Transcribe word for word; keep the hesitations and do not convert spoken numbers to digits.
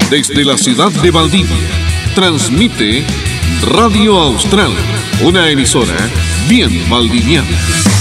desde la ciudad de Valdivia, transmite Radio Austral, una emisora bien valdiviana.